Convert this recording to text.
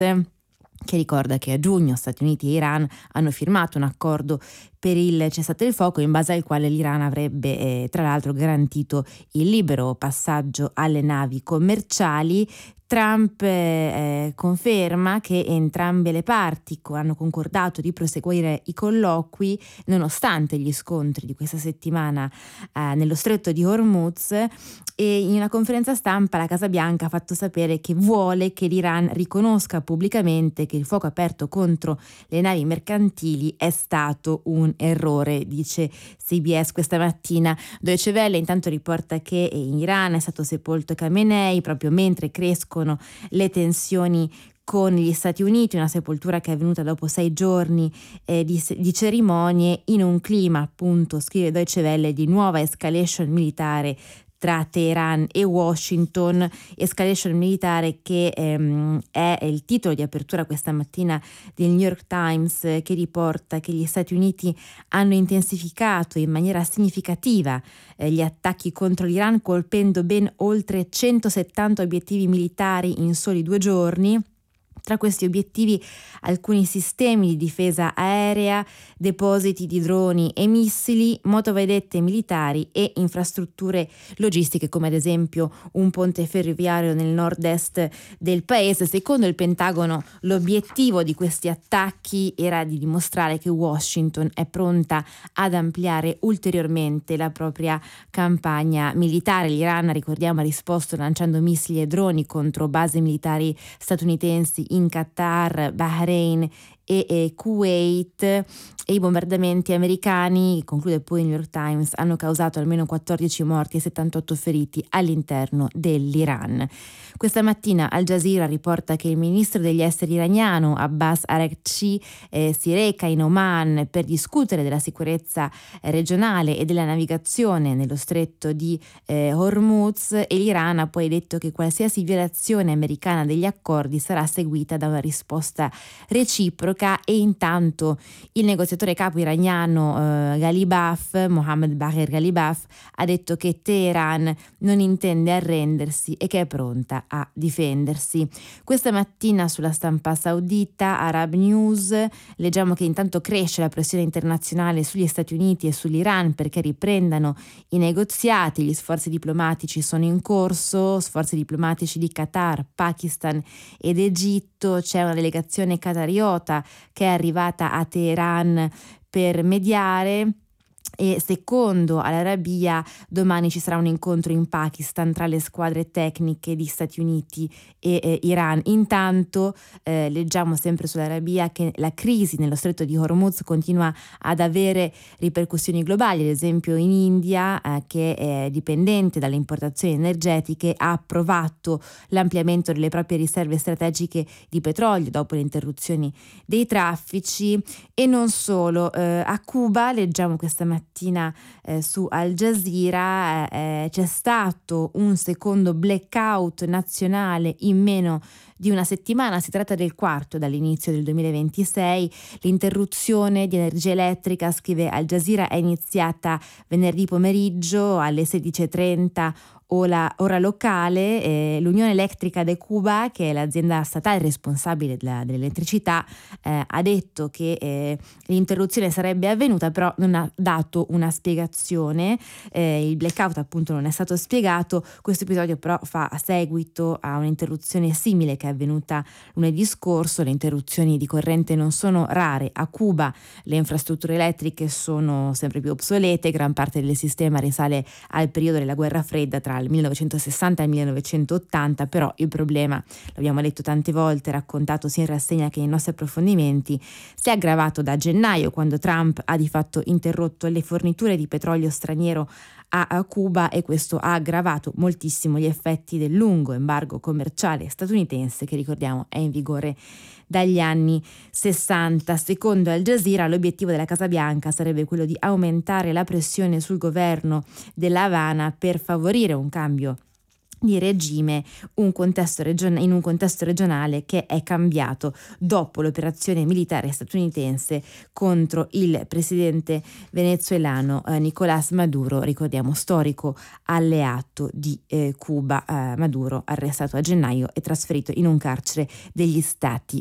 che ricorda che a giugno Stati Uniti e Iran hanno firmato un accordo per il cessate il fuoco, in base al quale l'Iran avrebbe tra l'altro garantito il libero passaggio alle navi commerciali. Trump conferma che entrambe le parti hanno concordato di proseguire i colloqui nonostante gli scontri di questa settimana nello stretto di Hormuz, e in una conferenza stampa la Casa Bianca ha fatto sapere che vuole che l'Iran riconosca pubblicamente che il fuoco aperto contro le navi mercantili è stato un errore, dice CBS questa mattina. Deutsche Welle intanto riporta che in Iran è stato sepolto Khamenei proprio mentre crescono le tensioni con gli Stati Uniti, una sepoltura che è avvenuta dopo 6 giorni di cerimonie, in un clima, appunto, scrive Deutsche Welle, di nuova escalation militare tra Teheran e Washington, escalation militare che è il titolo di apertura questa mattina del New York Times, che riporta che gli Stati Uniti hanno intensificato in maniera significativa gli attacchi contro l'Iran, colpendo ben oltre 170 obiettivi militari in soli 2 giorni. Tra questi obiettivi alcuni sistemi di difesa aerea, depositi di droni e missili, motovedette militari e infrastrutture logistiche, come ad esempio un ponte ferroviario nel nord-est del paese. Secondo il Pentagono, l'obiettivo di questi attacchi era di dimostrare che Washington è pronta ad ampliare ulteriormente la propria campagna militare. L'Iran, ricordiamo, ha risposto lanciando missili e droni contro basi militari statunitensi in Qatar, Bahrain e Kuwait, e i bombardamenti americani, conclude poi il New York Times, hanno causato almeno 14 morti e 78 feriti all'interno dell'Iran. Questa mattina Al Jazeera riporta che il ministro degli esteri iraniano Abbas Araghchi si reca in Oman per discutere della sicurezza regionale e della navigazione nello stretto di Hormuz, e l'Iran ha poi detto che qualsiasi violazione americana degli accordi sarà seguita da una risposta reciproca. E intanto il negoziatore capo iraniano Mohammad Bagher Ghalibaf, ha detto che Teheran non intende arrendersi e che è pronta a difendersi. Questa mattina sulla stampa saudita Arab News leggiamo che intanto cresce la pressione internazionale sugli Stati Uniti e sull'Iran perché riprendano i negoziati. Gli sforzi diplomatici sono in corso, sforzi diplomatici di Qatar, Pakistan ed Egitto. C'è una delegazione qatariota che è arrivata a Teheran per mediare, e secondo Al Arabiya domani ci sarà un incontro in Pakistan tra le squadre tecniche di Stati Uniti e Iran. Intanto leggiamo sempre sull'Arabia che la crisi nello stretto di Hormuz continua ad avere ripercussioni globali. Ad esempio in India, che è dipendente dalle importazioni energetiche, ha approvato l'ampliamento delle proprie riserve strategiche di petrolio dopo le interruzioni dei traffici. E non solo, a Cuba leggiamo questa mattina su Al Jazeera c'è stato un secondo blackout nazionale in meno di una settimana. Si tratta del quarto dall'inizio del 2026. L'interruzione di energia elettrica, scrive Al Jazeera, è iniziata venerdì pomeriggio alle 16:30 ora locale. L'Unione Elettrica de Cuba, che è l'azienda statale responsabile dell'elettricità, ha detto che l'interruzione sarebbe avvenuta, però non ha dato una spiegazione. Il blackout appunto non è stato spiegato. Questo episodio però fa seguito a un'interruzione simile che è avvenuta lunedì scorso. Le interruzioni di corrente non sono rare a Cuba, le infrastrutture elettriche sono sempre più obsolete, gran parte del sistema risale al periodo della guerra fredda tra il 1960 e il 1980, però il problema, l'abbiamo detto tante volte, raccontato sia in rassegna che nei nostri approfondimenti, si è aggravato da gennaio, quando Trump ha di fatto interrotto le forniture di petrolio straniero a Cuba, e questo ha aggravato moltissimo gli effetti del lungo embargo commerciale statunitense che, ricordiamo, è in vigore dagli anni 60. Secondo Al Jazeera, l'obiettivo della Casa Bianca sarebbe quello di aumentare la pressione sul governo della Havana per favorire un cambio di regime, in un contesto regionale che è cambiato dopo l'operazione militare statunitense contro il presidente venezuelano Nicolás Maduro, ricordiamo storico alleato di Cuba. Maduro arrestato a gennaio e trasferito in un carcere degli Stati